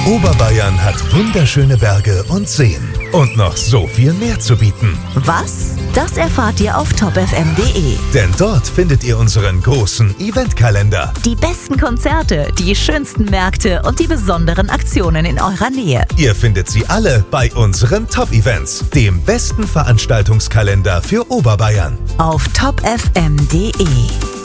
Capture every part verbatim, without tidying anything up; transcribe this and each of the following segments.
Oberbayern hat wunderschöne Berge und Seen und noch so viel mehr zu bieten. Was? Das erfahrt ihr auf top f m punkt d e. Denn dort findet ihr unseren großen Eventkalender. Die besten Konzerte, die schönsten Märkte und die besonderen Aktionen in eurer Nähe. Ihr findet sie alle bei unseren Top-Events, dem besten Veranstaltungskalender für Oberbayern. Auf top f m punkt d e.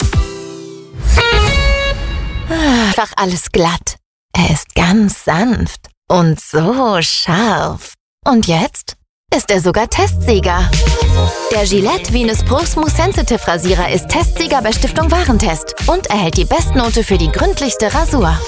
Einfach alles glatt. Er ist ganz sanft und so scharf. Und jetzt ist er sogar Testsieger. Der Gillette Venus Pro Smooth Sensitive Rasierer ist Testsieger bei Stiftung Warentest und erhält die Bestnote für die gründlichste Rasur.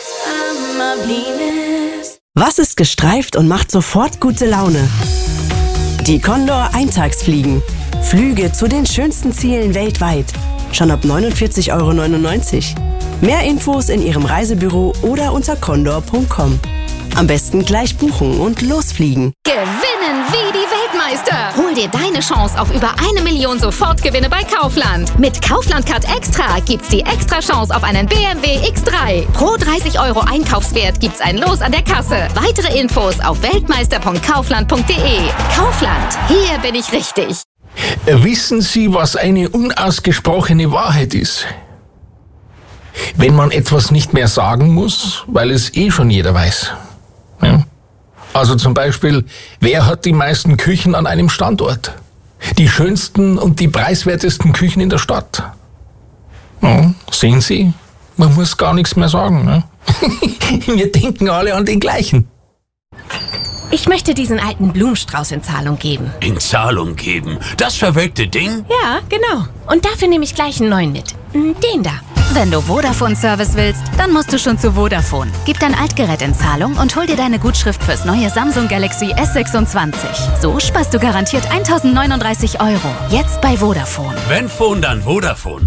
Was ist gestreift und macht sofort gute Laune? Die Condor Eintagsfliegen. Flüge zu den schönsten Zielen weltweit. Schon ab neunundvierzig Euro neunundneunzig. Mehr Infos in Ihrem Reisebüro oder unter condor punkt com. Am besten gleich buchen und losfliegen. Gewinnen wie die Weltmeister! Hol dir deine Chance auf über eine Million Sofortgewinne bei Kaufland. Mit Kaufland Card Extra gibt's die extra Chance auf einen B M W X drei. Pro dreißig Euro Einkaufswert gibt's ein Los an der Kasse. Weitere Infos auf weltmeister punkt kaufland punkt d e. Kaufland, hier bin ich richtig. Wissen Sie, was eine unausgesprochene Wahrheit ist? Wenn man etwas nicht mehr sagen muss, weil es eh schon jeder weiß. Ja? Also zum Beispiel, wer hat die meisten Küchen an einem Standort? Die schönsten und die preiswertesten Küchen in der Stadt. Ja, sehen Sie, man muss gar nichts mehr sagen. Ne? Wir denken alle an den gleichen. Ich möchte diesen alten Blumenstrauß in Zahlung geben. In Zahlung geben? Das verwelkte Ding? Ja, genau. Und dafür nehme ich gleich einen neuen mit. Den da. Wenn du Vodafone-Service willst, dann musst du schon zu Vodafone. Gib dein Altgerät in Zahlung und hol dir deine Gutschrift fürs neue Samsung Galaxy S sechsundzwanzig. So sparst du garantiert eintausendneununddreißig Euro. Jetzt bei Vodafone. Wenn Phone, dann Vodafone.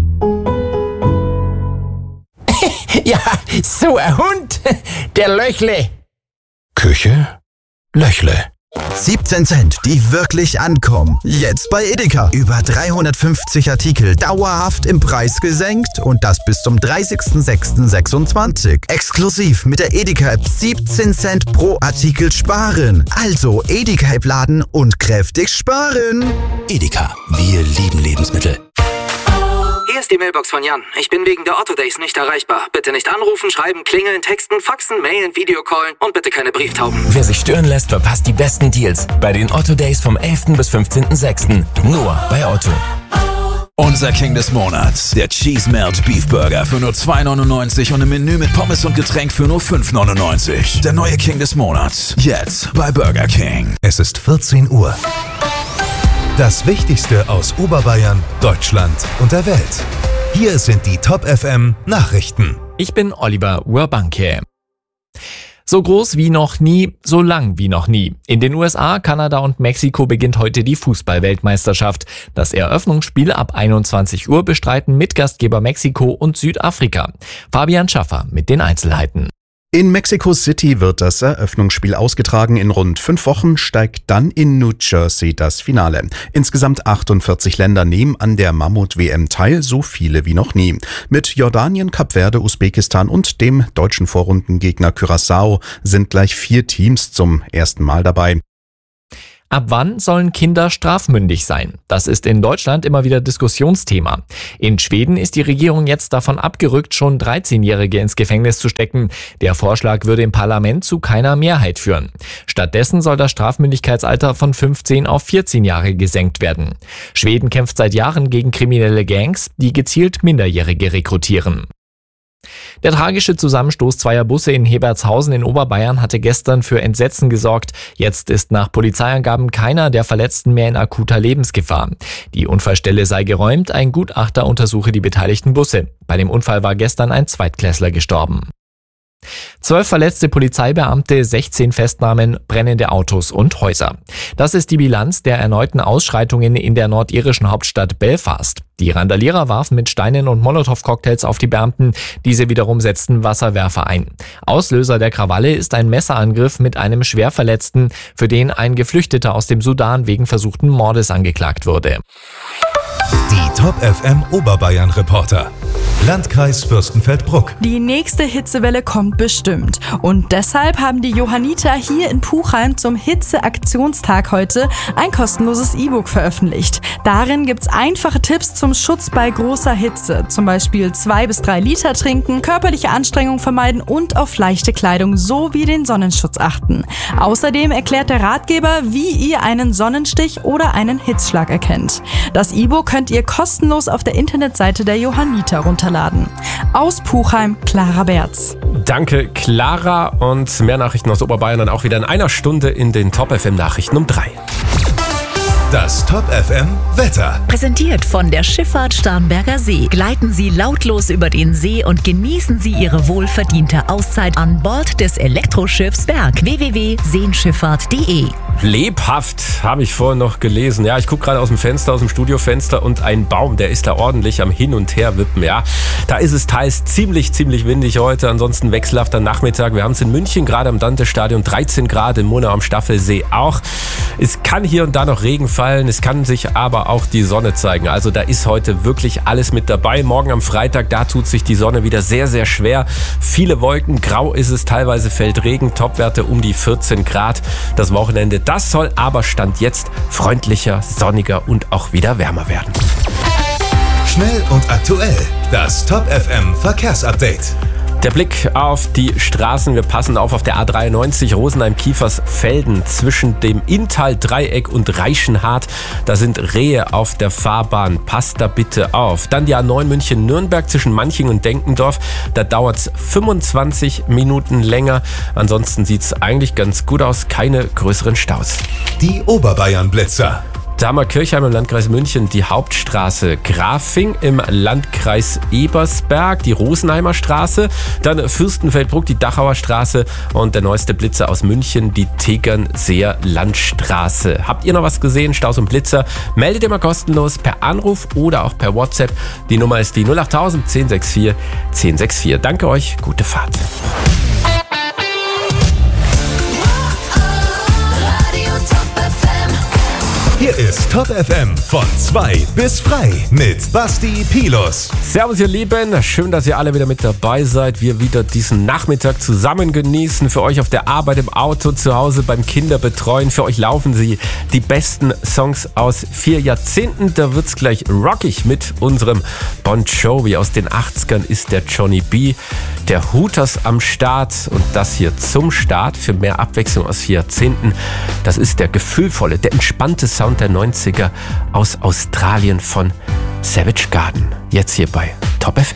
Ja, so ein Hund, der Löchle. Küche? Löchle. siebzehn Cent, die wirklich ankommen. Jetzt bei Edeka. Über dreihundertfünfzig Artikel dauerhaft im Preis gesenkt und das bis zum dreißigsten sechsten sechsundzwanzig. Exklusiv mit der Edeka-App siebzehn Cent pro Artikel sparen. Also Edeka-App laden und kräftig sparen. Edeka, wir lieben Lebensmittel. Hier ist die Mailbox von Jan. Ich bin wegen der Otto Days nicht erreichbar. Bitte nicht anrufen, schreiben, klingeln, texten, faxen, mailen, Videocallen und bitte keine Brieftauben. Wer sich stören lässt, verpasst die besten Deals bei den Otto Days vom elften bis fünfzehnten sechsten Nur bei Otto. Unser King des Monats, der Cheese Melt Beef Burger für nur zwei neunundneunzig und ein Menü mit Pommes und Getränk für nur fünf neunundneunzig. Der neue King des Monats, jetzt bei Burger King. Es ist vierzehn Uhr. Das Wichtigste aus Oberbayern, Deutschland und der Welt. Hier sind die Top F M Nachrichten. Ich bin Oliver Urbanke. So groß wie noch nie, so lang wie noch nie. In den U S A, Kanada und Mexiko beginnt heute die Fußball-Weltmeisterschaft. Das Eröffnungsspiel ab einundzwanzig Uhr bestreiten Mitgastgeber Mexiko und Südafrika. Fabian Schaffer mit den Einzelheiten. In Mexico City wird das Eröffnungsspiel ausgetragen. In rund fünf Wochen steigt dann in New Jersey das Finale. Insgesamt achtundvierzig Länder nehmen an der Mammut-W M teil, so viele wie noch nie. Mit Jordanien, Kap Verde, Usbekistan und dem deutschen Vorrundengegner Curaçao sind gleich vier Teams zum ersten Mal dabei. Ab wann sollen Kinder strafmündig sein? Das ist in Deutschland immer wieder Diskussionsthema. In Schweden ist die Regierung jetzt davon abgerückt, schon dreizehnjährige ins Gefängnis zu stecken. Der Vorschlag würde im Parlament zu keiner Mehrheit führen. Stattdessen soll das Strafmündigkeitsalter von fünfzehn auf vierzehn Jahre gesenkt werden. Schweden kämpft seit Jahren gegen kriminelle Gangs, die gezielt Minderjährige rekrutieren. Der tragische Zusammenstoß zweier Busse in Hebertshausen in Oberbayern hatte gestern für Entsetzen gesorgt. Jetzt ist nach Polizeiangaben keiner der Verletzten mehr in akuter Lebensgefahr. Die Unfallstelle sei geräumt, ein Gutachter untersuche die beteiligten Busse. Bei dem Unfall war gestern ein Zweitklässler gestorben. Zwölf verletzte Polizeibeamte, sechzehn Festnahmen, brennende Autos und Häuser. Das ist die Bilanz der erneuten Ausschreitungen in der nordirischen Hauptstadt Belfast. Die Randalierer warfen mit Steinen und Molotow-Cocktails auf die Beamten. Diese wiederum setzten Wasserwerfer ein. Auslöser der Krawalle ist ein Messerangriff mit einem Schwerverletzten, für den ein Geflüchteter aus dem Sudan wegen versuchten Mordes angeklagt wurde. Die Top F M Oberbayern Reporter. Landkreis Fürstenfeldbruck. Die nächste Hitzewelle kommt bestimmt. Und deshalb haben die Johanniter hier in Puchheim zum Hitzeaktionstag heute ein kostenloses E-Book veröffentlicht. Darin gibt's einfache Tipps zum Schutz bei großer Hitze. Zum Beispiel zwei bis drei Liter trinken, körperliche Anstrengung vermeiden und auf leichte Kleidung sowie den Sonnenschutz achten. Außerdem erklärt der Ratgeber, wie ihr einen Sonnenstich oder einen Hitzschlag erkennt. Das E-Book könnt ihr kostenlos auf der Internetseite der Johanniter runterladen. Aus Puchheim, Clara Berz. Danke, Clara. Und mehr Nachrichten aus Oberbayern dann auch wieder in einer Stunde in den Top F M Nachrichten um drei. Das Top F M Wetter. Präsentiert von der Schifffahrt Starnberger See. Gleiten Sie lautlos über den See und genießen Sie Ihre wohlverdiente Auszeit an Bord des Elektroschiffs Berg. w w w punkt seenschifffahrt punkt de. Lebhaft, habe ich vorhin noch gelesen. Ja, ich gucke gerade aus dem Fenster, aus dem Studiofenster und ein Baum, der ist da ordentlich am Hin- und Herwippen. Ja, da ist es teils ziemlich, ziemlich windig heute. Ansonsten wechselhafter Nachmittag. Wir haben es in München gerade am Dante-Stadion, dreizehn Grad, in Monau am Staffelsee auch. Es kann hier und da noch Regen fallen, es kann sich aber auch die Sonne zeigen. Also da ist heute wirklich alles mit dabei. Morgen am Freitag, da tut sich die Sonne wieder sehr, sehr schwer. Viele Wolken, grau ist es, teilweise fällt Regen, Topwerte um die vierzehn Grad. Das Wochenende, das soll aber Stand jetzt freundlicher, sonniger und auch wieder wärmer werden. Schnell und aktuell, das Top F M Verkehrsupdate. Der Blick auf die Straßen. Wir passen auf auf der A dreiundneunzig Rosenheim-Kiefersfelden zwischen dem Inntal-Dreieck und Reichenhard. Da sind Rehe auf der Fahrbahn. Passt da bitte auf. Dann die A neun München-Nürnberg zwischen Manching und Denkendorf. Da dauert es fünfundzwanzig Minuten länger. Ansonsten sieht es eigentlich ganz gut aus. Keine größeren Staus. Die Oberbayern-Blitzer. Da haben wir Kirchheim im Landkreis München, die Hauptstraße, Grafing im Landkreis Ebersberg, die Rosenheimer Straße, dann Fürstenfeldbruck, die Dachauer Straße und der neueste Blitzer aus München, die Tegernseer Landstraße. Habt ihr noch was gesehen, Staus und Blitzer? Meldet ihr mal kostenlos per Anruf oder auch per WhatsApp. Die Nummer ist die null acht null null eins null sechs vier eins null sechs vier. Danke euch, gute Fahrt. Hier ist Top F M von zwei bis frei mit Basti Pilus. Servus ihr Lieben, schön, dass ihr alle wieder mit dabei seid. Wir wieder diesen Nachmittag zusammen genießen. Für euch auf der Arbeit, im Auto, zu Hause, beim Kinderbetreuen. Für euch laufen sie die besten Songs aus vier Jahrzehnten. Da wird's gleich rockig mit unserem Bon Jovi. Aus den achtzigern ist der Johnny B. Der Hooters am Start und das hier zum Start für mehr Abwechslung aus vier Jahrzehnten. Das ist der gefühlvolle, der entspannte Sound der neunziger aus Australien von Savage Garden. Jetzt hier bei Top F M.